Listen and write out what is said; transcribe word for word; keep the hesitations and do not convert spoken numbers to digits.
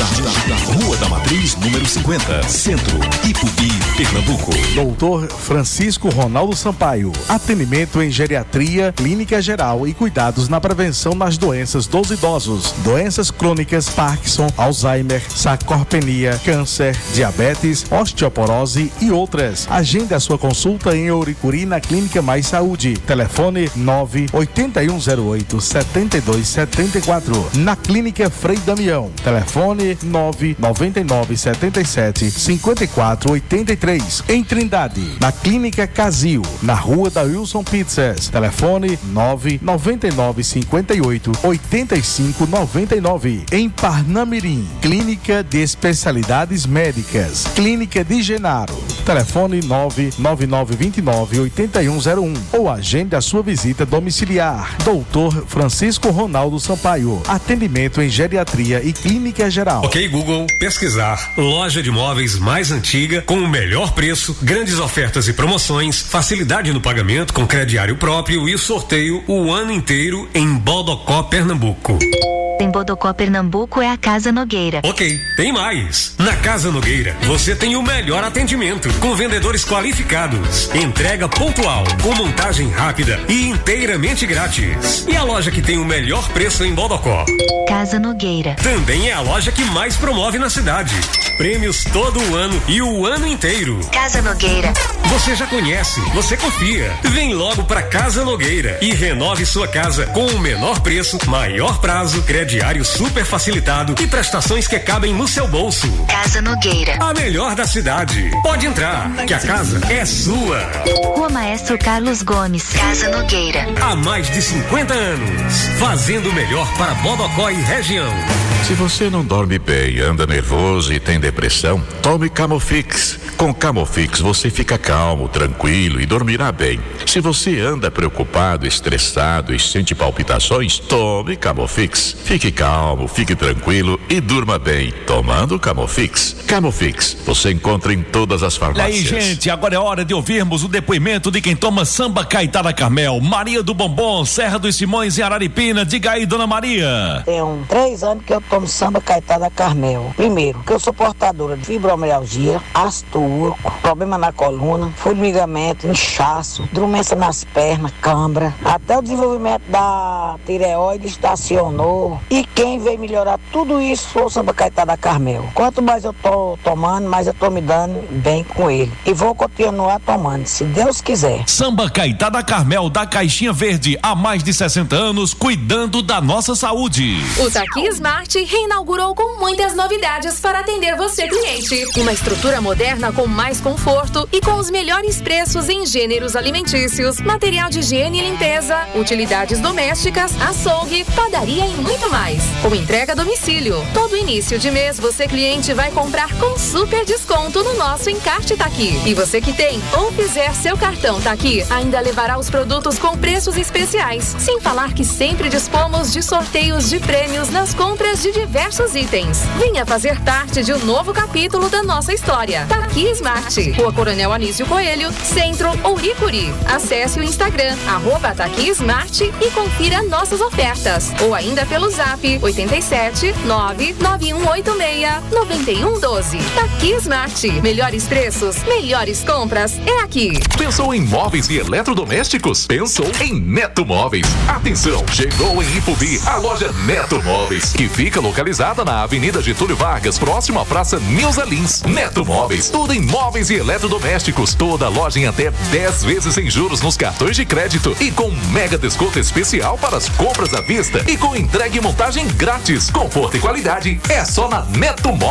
na, na Rua da Matriz, número cinquenta, Centro, Ipubi, Pernambuco. Doutor Francisco Ronaldo Sampaio. Atendimento em geriatria, clínica geral e cuidados na prevenção nas doenças dos idosos. Doenças crônicas, Parkinson, Alzheimer, sarcopenia, câncer, diabetes, osteoporose e outras. Agende a sua consulta em Ouricuri na Clínica Mais Saúde. Telefone nove oito um zero oito sete dois sete quatro. Na Clínica Frei Damião. Telefone nove nove nove sete sete cinco quatro oito três. Em Trindade, na Clínica Casio, na Rua da Wilson Pizzas. Telefone nove nove nove cinco oito oito cinco nove nove. Em Parnamirim, Clínica de Especialidades Médicas. Clínica de Genaro. Telefone nove nove nove dois nove oito um zero um. Ou agende a sua visita domiciliar. Doutor Francisco Ronaldo Sampaio. Atendimento em geriatria e clínica geral. Ok, Google, pesquisar. Loja de móveis mais antiga, com o melhor preço, grandes ofertas e promoções, facilidade no pagamento com crediário próprio e sorteio o ano inteiro em Bodocó, Pernambuco. Em Bodocó, Pernambuco é a Casa Nogueira. Ok, tem mais. Na Casa Nogueira, você tem o melhor atendimento, com vendedores qualificados, entrega pontual, com montagem rápida e inteiramente grátis. E a loja que tem o melhor preço em Bodocó? Casa Nogueira. Também é a loja que mais promove na cidade. Prêmios todo o ano e o ano inteiro. Casa Nogueira. Você já conhece, você confia. Vem logo pra Casa Nogueira e renove sua casa com o menor preço, maior prazo, crediário super facilitado e prestações que cabem no seu bolso. Casa Nogueira. A melhor da cidade. Pode entrar, que a casa é sua. Rua Maestro Carlos Gomes. Casa Nogueira. Há mais de cinquenta anos, fazendo o melhor para Bodocó e região. Se você não dorme bem, anda nervoso e tem depressão, tome Camofix. Com Camofix você fica calmo, tranquilo e dormirá bem. Se você anda preocupado, estressado e sente palpitações, tome Camofix. Fique calmo, fique tranquilo e durma bem, tomando Camofix. Camofix, você encontra em todas as farmácias. E aí, gente, agora é hora de ouvirmos o depoimento de quem toma Samba Caetá da Carmel, Maria do Bombom, Serra dos Simões e Araripina. Diga aí, dona Maria. Tem um, três anos que eu tomo Samba Caetá da Carmel. Primeiro, que eu sou portadora de fibromialgia, ácido úrico, problema na coluna, formigamento, inchaço, dormência nas pernas, cãibra, até o desenvolvimento da tireoide estacionou. E quem veio melhorar tudo isso foi o Samba Caetá da Carmel. Quanto mais eu tô tomando, mais eu tô me dando bem com ele. E vou continuar tomando, se Deus quiser. Samba Caetá da Carmel, da Caixinha Verde, há mais de sessenta anos, cuidando da nossa saúde. O Taqui Smart reinaugurou com muitas novidades para atender você, cliente. Uma estrutura moderna com mais conforto e com os melhores preços em gêneros alimentícios, material de higiene e limpeza, utilidades domésticas, açougue, padaria e muito mais. Com entrega a domicílio. Todo início de mês você, cliente, vai comprar com super desconto no nosso Encarte Taqui. E você que tem ou fizer seu cartão Taqui, ainda levará os produtos com preços especiais. Sem falar que sempre dispomos de sorteios de prêmios nas compras de diversos itens. Venha fazer parte de um novo capítulo da nossa história. Taqui Smart. Rua Coronel Anísio Coelho, Centro, Ouricuri. Acesse o Instagram, arroba Taqui Smart e confira nossas ofertas. Ou ainda pelo zap oito sete nove nove um oito seis nove um um doze. Taqui Smart. Melhores preços, melhores compras é aqui. Pensou em móveis e eletrodomésticos? Pensou em Neto Móveis. Atenção, chegou em Ipubi a loja Neto Móveis, que fica localizada na Avenida Getúlio Vargas, próximo à Praça Nilza Lins. Neto Móveis, tudo em móveis e eletrodomésticos. Toda loja em até dez vezes sem juros nos cartões de crédito e com mega desconto especial para as compras à vista e com entrega e montagem grátis. Conforto e qualidade é só na Neto Móveis.